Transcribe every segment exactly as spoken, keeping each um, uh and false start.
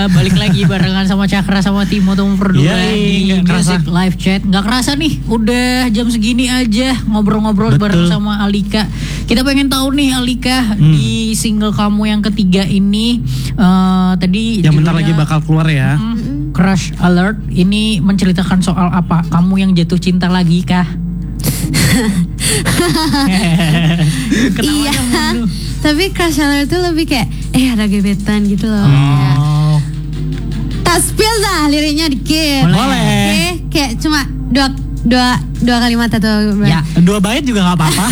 Iya, balik lagi barengan sama Cakra sama Timo Temu Perdua Iya, di nggak kerasa. Music Live Chat. Nggak kerasa nih, udah jam segini aja ngobrol-ngobrol Betul. bareng sama Alika. Kita pengen tahu nih Alika, Hmm. di single kamu yang ketiga ini eh, tadi Yang bentar judulnya, lagi bakal keluar ya. hmm, Crush Alert. Ini menceritakan soal apa? Kamu yang jatuh cinta lagi kah? Iya, tapi crush alert itu lebih kayak eh ada gebetan gitu loh. Kayak, Oh. tak spill dah liriknya dikit. Boleh. Oke, kayak cuma dua dua dua kalimat atau berapa? Ya. Dua bait juga nggak apa-apa.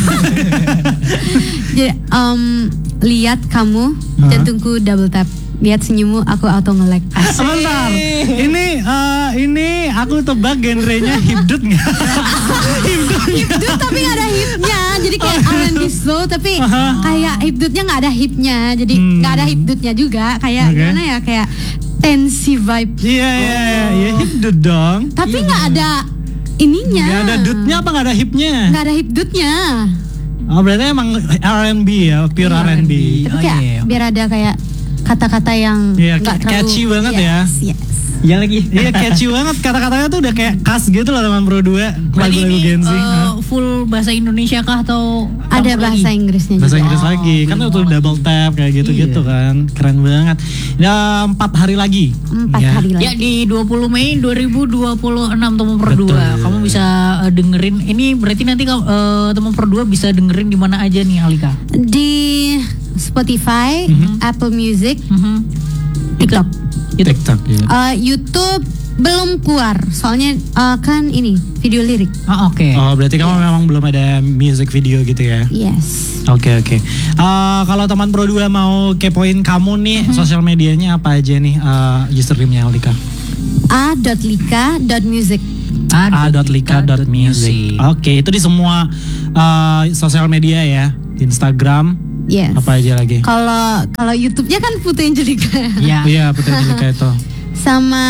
Jadi um, lihat kamu jantungku double tap. Lihat senyummu aku auto nge-lag. Sebentar. Ini eh, ini aku tebak genrenya hipdut nggak? Hipdut. Hipdut tapi gak ada hipnya. Jadi kayak R and B slow tapi kayak hipdutnya gak ada hipnya. Jadi Hmm. gak ada hipdutnya juga. Kayak Oke. gimana ya, kayak tensi vibe. Iya iya iya, iya hipdut dong. Tapi gak ada ininya. Gak ada dutnya apa gak ada hipnya? Gak ada hipdutnya. Oh berarti emang R and B ya, pure R and B. Tapi Oh, kayak iya. biar ada kayak kata-kata yang Iya, gak terlalu catchy banget ya. yes, Yes. Iya lagi. Iya catchy banget, kata-katanya tuh udah kayak khas gitu loh teman Pro dua. Berarti Lagu-lagu ini Gen Z. eh, full bahasa Indonesia kah atau Ada campur bahasa lagi? Inggrisnya Bahasa juga. Inggris Oh, lagi, kan belum itu lagi. double tap kayak gitu-gitu kan. Keren banget. Ya empat hari lagi. Empat Ya. hari lagi. Ya di dua puluh Mei dua ribu dua puluh enam Temu Perdua. Betul. Kamu bisa eh, dengerin. Ini berarti nanti kamu eh, Temu Perdua bisa dengerin di mana aja nih Alika? Di Spotify, Apple Music, Mhm. TikTok. YouTube. TikTok ya. Eh, YouTube belum keluar, soalnya eh, kan ini video lirik. Oh, oke. Oh berarti kamu memang belum ada music video gitu ya? Yes. Oke oke. Eh, kalau teman Pro dua mau kepoin kamu nih, sosial medianya apa aja nih uh, username-nya Alika? a.lika.music. a.lika.music. Oke, itu di semua uh, sosial media ya, di Instagram, Yes. apa aja lagi? Kalau kalau YouTube-nya kan Putri Angelika. Ya, Iya, Putri Angelika itu. Sama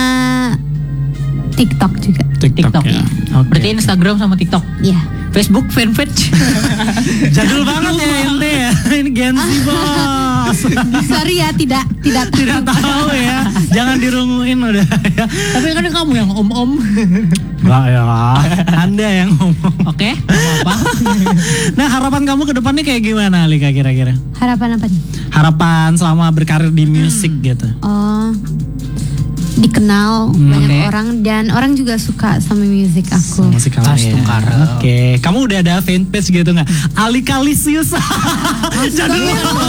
TikTok juga. TikTok, TikTok ya. ya. Oke. Berarti Instagram sama TikTok. Iya. Facebook fanpage. Jadul banget ya ente ya. Ini Gen Z bos. Sorry ya, tidak tidak tahu. Tidak tahu ya. Jangan dirunguin udah ya. Tapi kan kamu yang om-om. Enggak ya. Anda yang ngomong. Oke, nggak apa. Nah, harapan kamu ke depannya kayak gimana Alika kira-kira? Harapan apa nih? Harapan selama berkarir di musik gitu. Oh, dikenal banyak Oke. orang dan orang juga suka sama musik aku. Musik kamu Astu ya. Kara. Oke, kamu udah ada fanpage gitu nggak? Alika Lisius. Jadul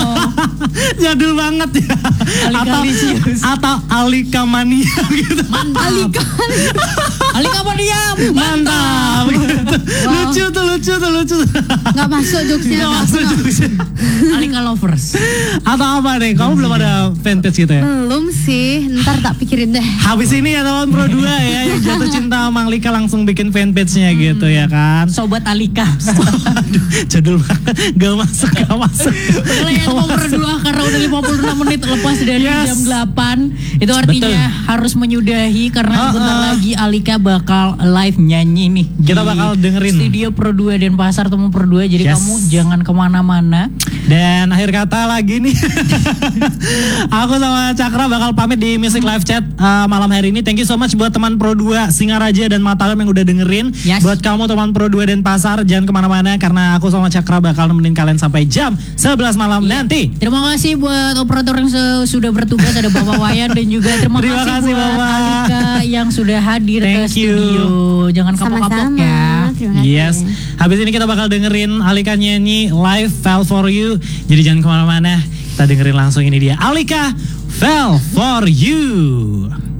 Jadul banget ya. Alika atau, Lisius. atau Alika Mania gitu. Alika. Alika apa dia? Mantap gitu. Lucu tuh, lucu tuh, lucu. Nggak masuk jokesnya. Nggak masuk jokesnya. Alika lovers. Atau apa nih? Kamu belum ada fanpage gitu ya? Belum sih, ntar tak pikirin deh. Habis ini ya teman Pro dua ya yang jatuh cinta sama Alika langsung bikin fanpage-nya gitu ya kan. Sobat Alika. Aduh, jadul banget. Gak masuk, gak masuk. Kalau yang mau berdua karena udah lima puluh enam menit lepas dari Yes. jam delapan. Itu artinya Betul. harus menyudahi karena Ah, sebentar ah. lagi Alika bakal live nyanyi nih. Kita di bakal dengerin. Studio Pro dua dan Pasar Temu Pro dua. Jadi Yes. kamu jangan kemana-mana. Dan akhir kata lagi nih. Aku sama Cakra bakal pamit di Music Live Chat uh, malam hari ini. Thank you so much buat teman Pro dua Singaraja dan Mataram yang udah dengerin. Yes. Buat kamu teman Pro dua dan Pasar, jangan kemana-mana karena aku sama Cakra bakal nemenin kalian sampai jam sebelas malam nanti. Terima kasih buat operator yang se- sudah bertugas, ada Bapak Wayan dan juga terima, Terima kasih, buat Bapak. Alika yang sudah hadir ke Thank you. studio. Jangan kapok-kapok Sama-sama. ya. Terima kasih. Yes. Habis ini kita bakal dengerin Alika nyanyi live Fell For You. Jadi jangan kemana-mana. Kita dengerin langsung ini dia. Alika Fell For You.